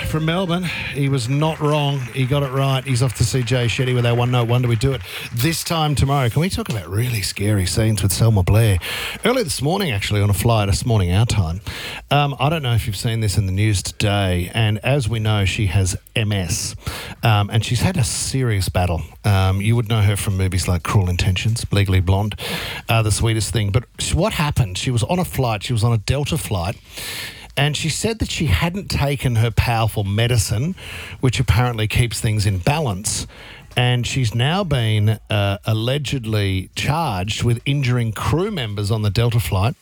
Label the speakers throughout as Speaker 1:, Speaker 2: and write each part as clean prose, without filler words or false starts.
Speaker 1: from Melbourne. He was not wrong. He got it right. He's off to see Jay Shetty with our One Note Wonder We Do It this time tomorrow. Can we talk about really scary scenes with Selma Blair? Earlier this morning, actually, on a flight, this morning our time, I don't know if you've seen this in the news today, and as we know, she has MS, and she's had a serious battle. You would know her from movies like Cruel Intentions, Legally Blonde, The Sweetest Thing. But what happened? She was on a flight. She was on a Delta flight. And she said that she hadn't taken her powerful medicine, which apparently keeps things in balance. And she's now been allegedly charged with injuring crew members on the Delta flight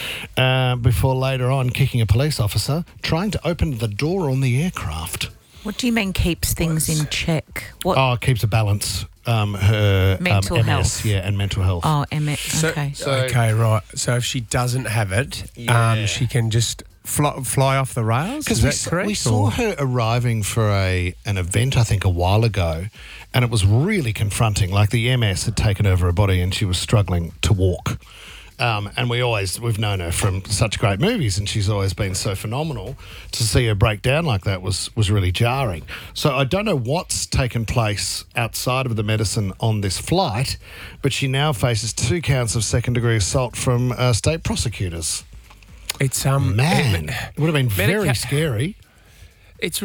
Speaker 1: before later on kicking a police officer trying to open the door on the aircraft.
Speaker 2: What do you mean keeps things in check? What?
Speaker 1: Oh, it keeps a balance. Her
Speaker 2: Mental
Speaker 1: MS,
Speaker 2: health.
Speaker 1: yeah, and mental health.
Speaker 2: Oh, MS. Okay.
Speaker 3: Okay, right. So if she doesn't have it, she can just fly off the rails? Is that correct?
Speaker 1: We saw her arriving for an event, I think, a while ago, and it was really confronting. Like the MS had taken over her body and she was struggling to walk. And we've known her from such great movies, and she's always been so phenomenal. To see her break down like that was really jarring. So I don't know what's taken place outside of the medicine on this flight, but she now faces 2 counts of second-degree assault from state prosecutors.
Speaker 3: It's
Speaker 1: Man, it would have been very scary.
Speaker 3: It's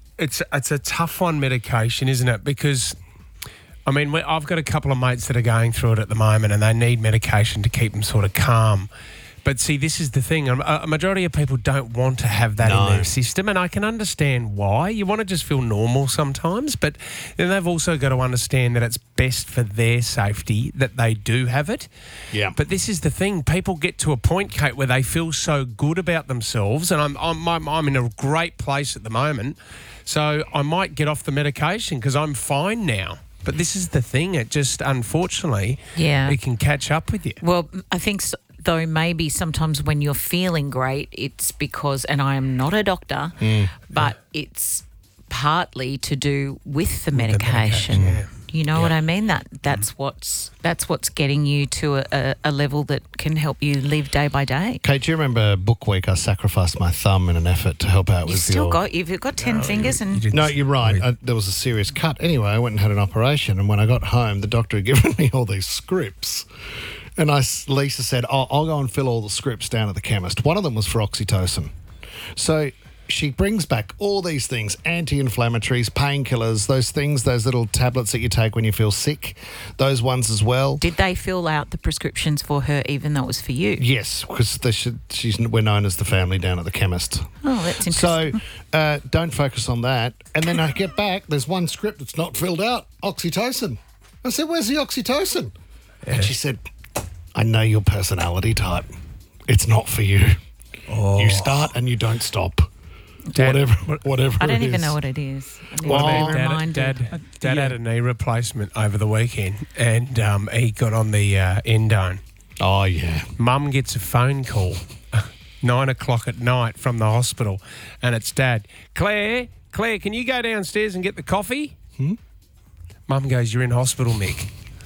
Speaker 3: a tough one, medication, isn't it? Because I mean, I've got a couple of mates that are going through it at the moment, and they need medication to keep them sort of calm. But see, this is the thing. A majority of people don't want to have that in their system, and I can understand why. You want to just feel normal sometimes, but then they've also got to understand that it's best for their safety that they do have it.
Speaker 1: Yeah.
Speaker 3: But this is the thing. People get to a point, Kate, where they feel so good about themselves, and I'm in a great place at the moment, so I might get off the medication because I'm fine now. But this is the thing. It just, unfortunately, it can catch up with you.
Speaker 2: Well, I think though maybe sometimes when you're feeling great, it's because, and I am not a doctor, but it's partly to do with the medication. You know what I mean? That's what's getting you to a level that can help you live day by day.
Speaker 1: Kate, do you remember Book Week? I sacrificed my thumb in an effort to help out with
Speaker 2: You've got 10 fingers and...
Speaker 1: No, you're right. There was a serious cut. Anyway, I went and had an operation, and when I got home, the doctor had given me all these scripts. And Lisa said, I'll go and fill all the scripts down at the chemist. One of them was for oxytocin. So she brings back all these things, anti-inflammatories, painkillers, those little tablets that you take when you feel sick, those ones as well.
Speaker 2: Did they fill out the prescriptions for her even though it was for you?
Speaker 1: Yes, because we're known as the family down at the chemist.
Speaker 2: Oh, that's interesting.
Speaker 1: So don't focus on that. And then I get back, there's one script that's not filled out, oxytocin. I said, where's the oxytocin? And she said, I know your personality type. It's not for you. You start and you don't stop.
Speaker 3: Dad,
Speaker 1: whatever
Speaker 2: I don't
Speaker 1: it
Speaker 2: even
Speaker 1: is.
Speaker 2: know what it is.
Speaker 3: Dad had a knee replacement over the weekend, and he got on the endone.
Speaker 1: Oh, yeah.
Speaker 3: Mum gets a phone call 9 o'clock at night from the hospital, and it's Dad. Claire, can you go downstairs and get the coffee? Mum goes, you're in hospital, Mick.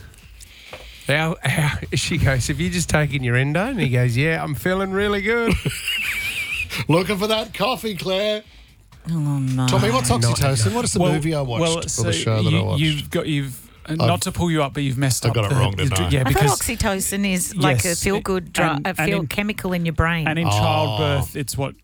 Speaker 3: How, she goes, have you just taken your endo? And he goes, yeah, I'm feeling really good.
Speaker 1: Looking for that coffee, Claire.
Speaker 2: Oh, no.
Speaker 1: Tommy, what's oxytocin? What is the movie I watched? Or the show that I watched?
Speaker 4: You've not to pull you up, but you've messed up.
Speaker 1: I got it wrong, didn't I?
Speaker 4: Yeah,
Speaker 2: I
Speaker 4: because
Speaker 2: thought oxytocin is like a feel-good drug, chemical in your brain.
Speaker 4: And in childbirth, it's what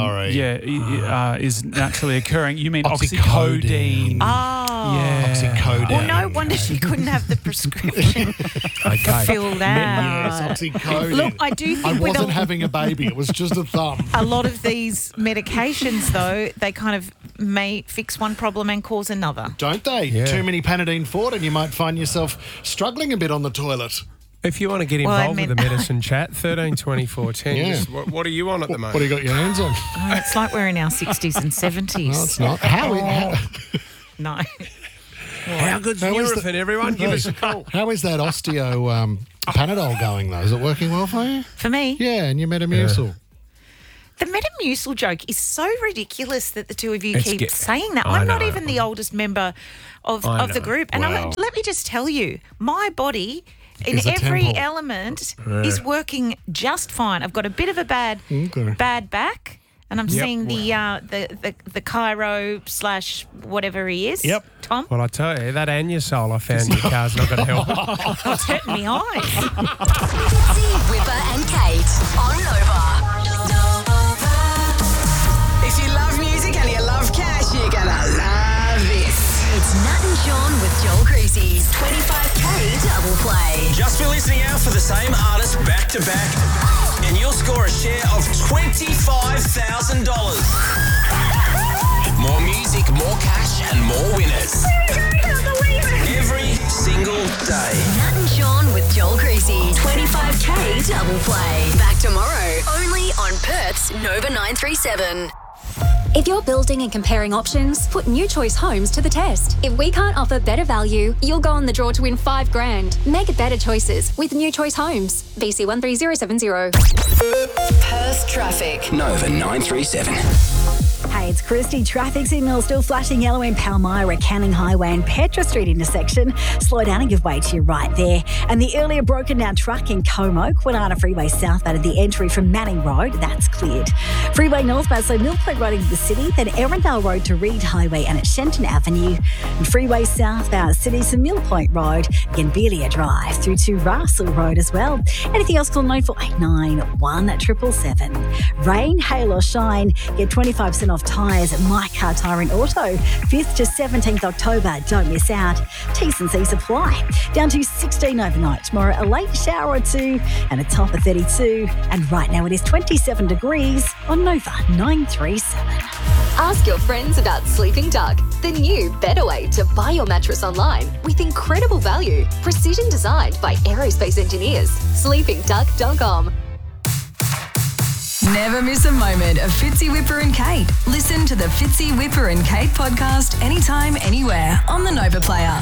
Speaker 4: is naturally occurring. You mean oxycodone?
Speaker 1: Oxycodone.
Speaker 2: Well, no wonder she couldn't have the prescription to fill that.
Speaker 1: Yes, oxycodone.
Speaker 2: Look, I do think
Speaker 1: I wasn't having a baby. It was just a thumb.
Speaker 2: A lot of these medications, though, they kind of may fix one problem and cause another.
Speaker 1: Don't they?
Speaker 3: Yeah.
Speaker 1: Too many Panadeine Forte and you might find yourself struggling a bit on the toilet.
Speaker 3: If you want to get involved with the medicine chat, 13 24 10.
Speaker 1: Yeah.
Speaker 3: What are you on at the moment?
Speaker 1: What do you got your hands on?
Speaker 2: Oh, it's like we're in our 60s and 70s.
Speaker 1: No, it's not. How
Speaker 2: No.
Speaker 3: How good's Nurofen, everyone? Give us a call.
Speaker 1: How is that osteo Panadol going, though? Is it working well for you?
Speaker 2: For me?
Speaker 1: Yeah, and your Metamucil.
Speaker 2: The Metamucil joke is so ridiculous that the two of you
Speaker 3: It's
Speaker 2: keep
Speaker 3: get-
Speaker 2: saying that.
Speaker 3: I
Speaker 2: I'm not
Speaker 3: know.
Speaker 2: even the oldest member of the group. And
Speaker 1: Wow.
Speaker 2: let me just tell you, my body in
Speaker 1: Is a
Speaker 2: every
Speaker 1: temple.
Speaker 2: element is working just fine. I've got a bit of a bad back. And I'm seeing the Cairo / whatever he is.
Speaker 1: Yep.
Speaker 2: Tom.
Speaker 3: Well, I tell you, that Anusol I found in your car's not going to help.
Speaker 2: Oh, it's hurting me eyes.
Speaker 5: Fitzy, Whipper and Kate on Nova.
Speaker 6: If you love music and you love cash, you're going to love this.
Speaker 5: It's Nat and Sean with Joel Creasy's 25K double play.
Speaker 7: Just be listening out for the same artist back to back, and you'll score a share of $25,000. More music, more cash, and more winners. Every single day.
Speaker 5: Nat and Sean with Joel Creasy's 25K double play. Back tomorrow, only on Perth's Nova 937.
Speaker 8: If you're building and comparing options, put New Choice Homes to the test. If we can't offer better value, you'll go on the draw to win $5,000. Make better choices with New Choice Homes. BC 13070.
Speaker 5: Perth traffic.
Speaker 7: Nova 937.
Speaker 9: Hey, it's Christy. Traffic signal still flashing yellow in Palmyra, Canning Highway and Petra Street intersection. Slow down and give way to your right there. And the earlier broken down truck in Comoke, Kwinana Freeway southbound at the entry from Manning Road, that's cleared. Freeway northbound, so Mill Point Road into the city, then Erindale Road to Reed Highway and at Shenton Avenue. And freeway southbound city to Mill Point Road, Gambilia Drive through to Russell Road as well. Anything else, call 9489 Rain, hail or shine, get 25% off tyres at My Car Tyre and Auto. 5th to 17th October, don't miss out. T&C Supply. Down to 16 overnight. Tomorrow, a late shower or two and a top of 32. And right now it is 27 degrees on Nova 937.
Speaker 8: Ask your friends about Sleeping Duck, the new, better way to buy your mattress online with incredible value. Precision designed by aerospace engineers. SleepingDuck.com.
Speaker 5: Never miss a moment of Fitzy, Whipper and Kate. Listen to the Fitzy, Whipper and Kate podcast anytime, anywhere on the Nova Player.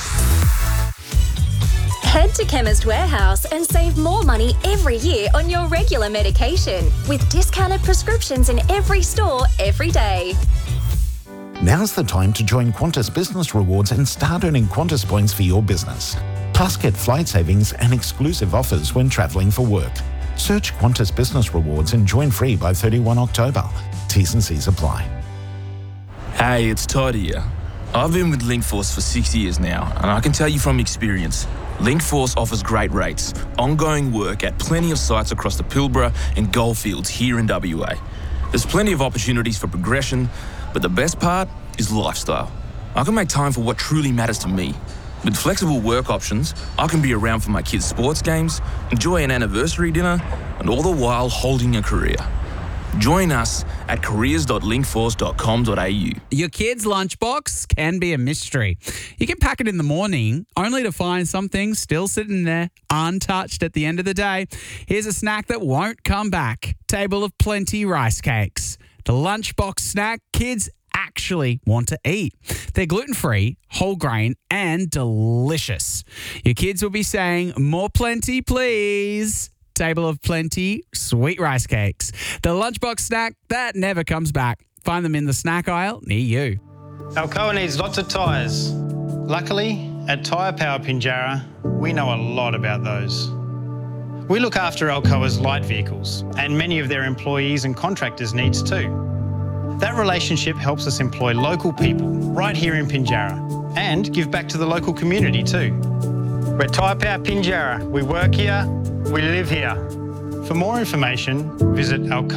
Speaker 8: Head to Chemist Warehouse and save more money every year on your regular medication with discounted prescriptions in every store every day.
Speaker 10: Now's the time to join Qantas Business Rewards and start earning Qantas points for your business. Plus, get flight savings and exclusive offers when travelling for work. Search Qantas Business Rewards and join free by 31 October. T's and C's apply.
Speaker 11: Hey, it's Todd here. I've been with Linkforce for 6 years now, and I can tell you from experience, Linkforce offers great rates, ongoing work at plenty of sites across the Pilbara and Goldfields here in WA. There's plenty of opportunities for progression, but the best part is lifestyle. I can make time for what truly matters to me. With flexible work options, I can be around for my kids' sports games, enjoy an anniversary dinner, and all the while holding a career. Join us at careers.linkforce.com.au.
Speaker 12: Your kid's lunchbox can be a mystery. You can pack it in the morning, only to find some things still sitting there, untouched at the end of the day. Here's a snack that won't come back. Table of Plenty rice cakes. The lunchbox snack kids actually want to eat. They're gluten-free, whole grain, and delicious. Your kids will be saying, "More plenty, please." Table of Plenty sweet rice cakes. The lunchbox snack that never comes back. Find them in the snack aisle near you.
Speaker 13: Alcoa needs lots of tyres. Luckily, at Tyre Power Pinjarra, we know a lot about those. We look after Alcoa's light vehicles and many of their employees and contractors' needs too. That relationship helps us employ local people right here in Pinjarra and give back to the local community too. We're Tyre Power Pinjarra. We work here, we live here. For more information, visit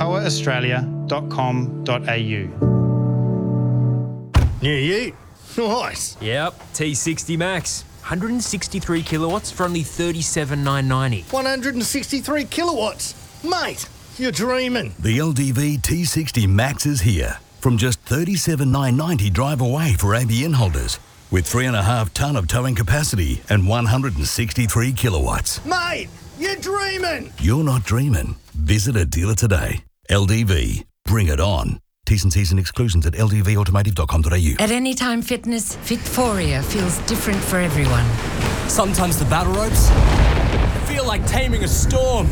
Speaker 13: alcoaaustralia.com.au.
Speaker 14: New year? Nice.
Speaker 15: Yep, T60 Max. 163 kilowatts for only $37,990.
Speaker 14: 163 kilowatts? Mate, you're dreaming.
Speaker 16: The LDV T60 Max is here. From just $37,990 drive away for ABN holders. With 3.5 tonne of towing capacity and 163 kilowatts.
Speaker 14: Mate, you're dreaming.
Speaker 16: You're not dreaming. Visit a dealer today. LDV. Bring it on. T's and C's and exclusions at ldvautomotive.com.au.
Speaker 17: At Anytime Fitness, Fitforia feels different for everyone.
Speaker 15: Sometimes the battle ropes feel like taming a storm.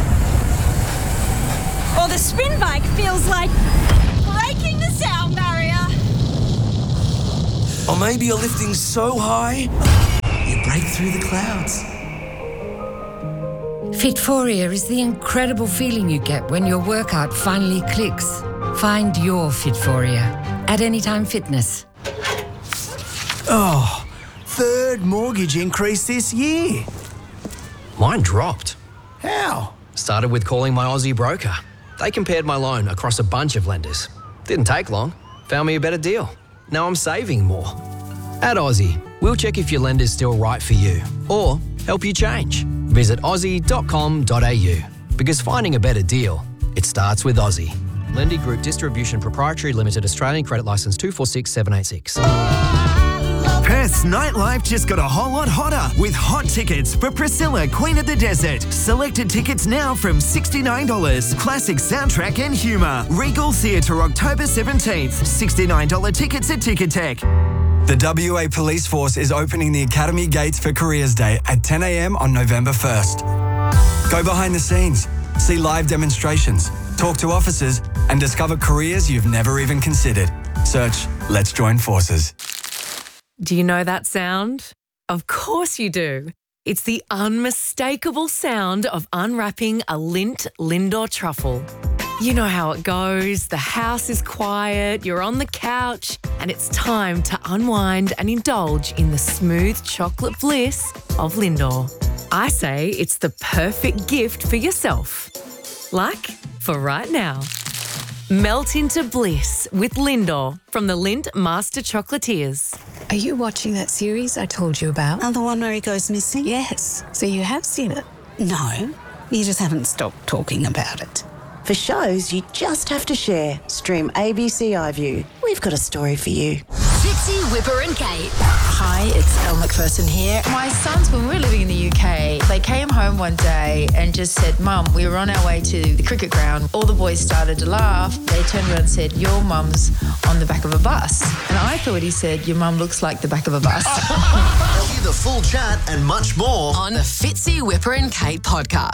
Speaker 18: Or the spin bike feels like breaking the sound barrier.
Speaker 15: Or maybe you're lifting so high, you break through the clouds.
Speaker 17: Fitforia is the incredible feeling you get when your workout finally clicks. Find your Fitforia at Anytime Fitness.
Speaker 19: Oh, third mortgage increase this year.
Speaker 20: Mine dropped.
Speaker 19: How?
Speaker 20: Started with calling my Aussie broker. They compared my loan across a bunch of lenders. Didn't take long. Found me a better deal. Now I'm saving more. At Aussie, we'll check if your lender's still right for you or help you change. Visit aussie.com.au because finding a better deal, it starts with Aussie. Lendy Group Distribution Proprietary Limited, Australian Credit Licence 246786.
Speaker 21: Perth's nightlife just got a whole lot hotter with hot tickets for Priscilla, Queen of the Desert. Selected tickets now from $69. Classic soundtrack and humour. Regal Theatre, October 17th. $69 tickets at Ticketek.
Speaker 22: The WA Police Force is opening the Academy Gates for Careers Day at 10 a.m. on November 1st. Go behind the scenes, see live demonstrations, talk to officers, and discover careers you've never even considered. Search Let's Join Forces.
Speaker 23: Do you know that sound? Of course you do. It's the unmistakable sound of unwrapping a Lindt Lindor truffle. You know how it goes. The house is quiet, you're on the couch, and it's time to unwind and indulge in the smooth chocolate bliss of Lindor. I say it's the perfect gift for yourself. Like for right now. Melt into bliss with Lindor from the Lindt Master Chocolatiers.
Speaker 24: Are you watching that series I told you about?
Speaker 25: Oh, the one where he goes missing?
Speaker 24: Yes. So you have seen it?
Speaker 25: No, you just haven't stopped talking about it. For shows you just have to share, stream ABC iView. We've got a story for you.
Speaker 5: Fitzy, Whipper and Kate.
Speaker 26: Hi, it's Elle McPherson here. My sons, when we were living in the UK, they came home one day and just said, Mum, we were on our way to the cricket ground. All the boys started to laugh. They turned around and said, your mum's on the back of a bus. And I thought he said, your mum looks like the back of a bus.
Speaker 27: Hear the full chat and much more
Speaker 5: on the Fitzy, Whipper and Kate podcast.